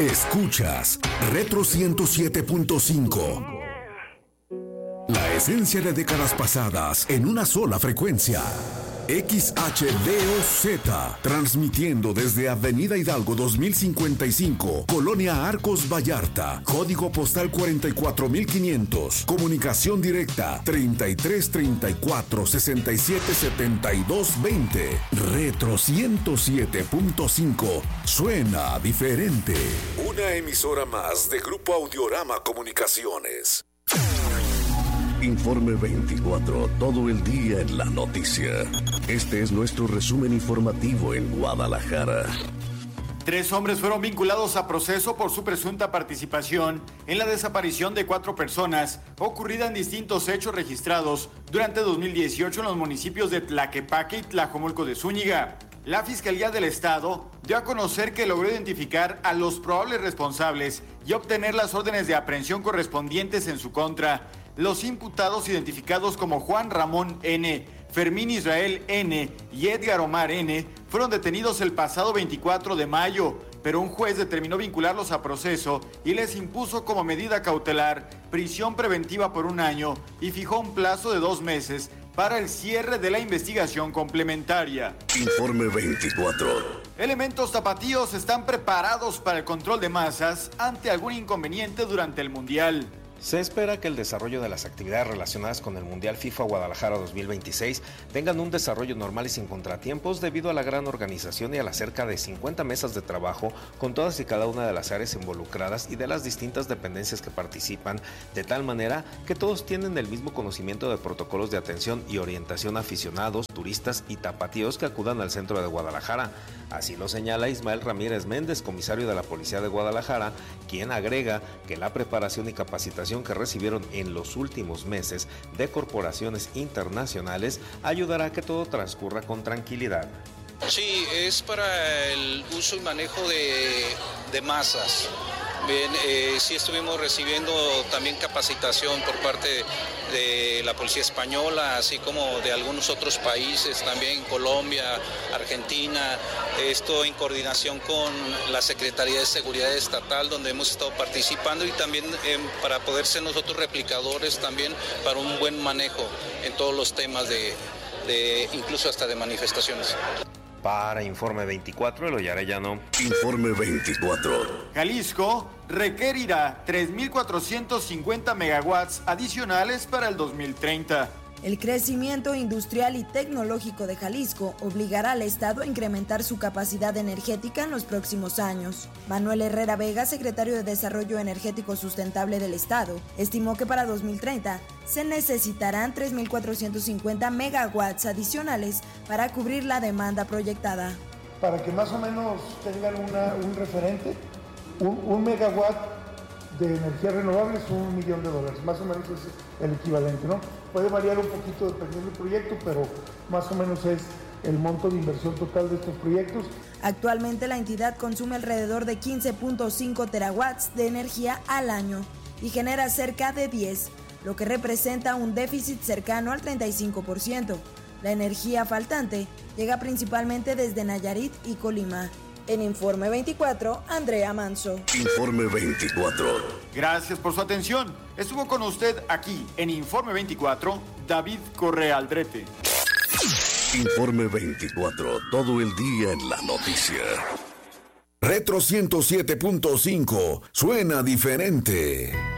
Escuchas Retro 107.5. La esencia de décadas pasadas en una sola frecuencia. XHDOZ, transmitiendo desde Avenida Hidalgo 2055, Colonia Arcos Vallarta, código postal 44500, comunicación directa 3334-677220, Retro 107.5, suena diferente. Una emisora más de Grupo Audiorama Comunicaciones. Informe 24, todo el día en la noticia. Este es nuestro resumen informativo en Guadalajara. 3 hombres fueron vinculados a proceso por su presunta participación en la desaparición de 4 personas ocurrida en distintos hechos registrados durante 2018 en los municipios de Tlaquepaque y Tlajomulco de Zúñiga. La Fiscalía del Estado dio a conocer que logró identificar a los probables responsables y obtener las órdenes de aprehensión correspondientes en su contra. Los imputados, identificados como Juan Ramón N., Fermín Israel N. y Edgar Omar N., fueron detenidos el pasado 24 de mayo, pero un juez determinó vincularlos a proceso y les impuso como medida cautelar prisión preventiva por 1 año y fijó un plazo de 2 meses para el cierre de la investigación complementaria. Informe 24. Elementos tapatíos están preparados para el control de masas ante algún inconveniente durante el Mundial. Se espera que el desarrollo de las actividades relacionadas con el Mundial FIFA Guadalajara 2026 tengan un desarrollo normal y sin contratiempos debido a la gran organización y a las cerca de 50 mesas de trabajo con todas y cada una de las áreas involucradas y de las distintas dependencias que participan, de tal manera que todos tienen el mismo conocimiento de protocolos de atención y orientación a aficionados, turistas y tapatíos que acudan al centro de Guadalajara. Así lo señala Ismael Ramírez Méndez, comisario de la Policía de Guadalajara, quien agrega que la preparación y capacitación que recibieron en los últimos meses de corporaciones internacionales ayudará a que todo transcurra con tranquilidad. Sí, es para el uso y manejo de masas. Bien, sí estuvimos recibiendo también capacitación por parte de la Policía Española, así como de algunos otros países, también Colombia, Argentina, esto en coordinación con la Secretaría de Seguridad Estatal, donde hemos estado participando, y también para poder ser nosotros replicadores también para un buen manejo en todos los temas de incluso hasta de manifestaciones. Para Informe 24, Eloy Arellano. Informe 24. Jalisco requerirá 3.450 megawatts adicionales para el 2030. El crecimiento industrial y tecnológico de Jalisco obligará al Estado a incrementar su capacidad energética en los próximos años. Manuel Herrera Vega, secretario de Desarrollo Energético Sustentable del Estado, estimó que para 2030 se necesitarán 3.450 megawatts adicionales para cubrir la demanda proyectada. Para que más o menos tengan un referente, un megawatt de energía renovable es $1 millón, más o menos es el equivalente, ¿no? Puede variar un poquito dependiendo del proyecto, pero más o menos es el monto de inversión total de estos proyectos. Actualmente la entidad consume alrededor de 15.5 terawatts de energía al año y genera cerca de 10, lo que representa un déficit cercano al 35%. La energía faltante llega principalmente desde Nayarit y Colima. En Informe 24, Andrea Manso. Informe 24. Gracias por su atención. Estuvo con usted aquí en Informe 24, David Correa Aldrete. Informe 24, todo el día en la noticia. Retro 107.5, suena diferente.